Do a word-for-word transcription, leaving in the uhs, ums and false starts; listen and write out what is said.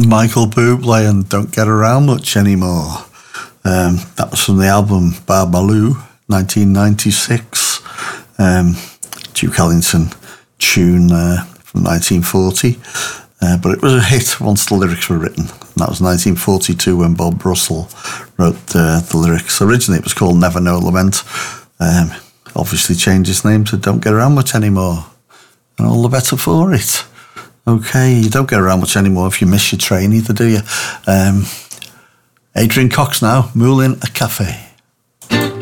Michael Bublé and Don't Get Around Much Anymore. Um, that was from the album Babalu, nineteen ninety-six. Um, Duke Ellington tune uh, from nineteen forty. Uh, but it was a hit once the lyrics were written. And that was nineteen forty-two when Bob Russell wrote uh, the lyrics. Originally it was called Never No Lament. Um, obviously changed its name to Don't Get Around Much Anymore. And all the better for it. Okay, you don't get around much anymore if you miss your train either, do you? Um, Adrian Cox now, Moulin a Cafe.